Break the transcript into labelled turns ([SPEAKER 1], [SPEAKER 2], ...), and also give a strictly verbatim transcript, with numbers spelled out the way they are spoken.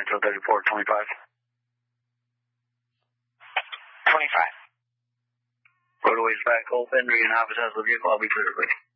[SPEAKER 1] Delta thirty-four twenty-five.
[SPEAKER 2] twenty-five.
[SPEAKER 1] Roadways back open. Regan Office has the vehicle. I'll be clear, please.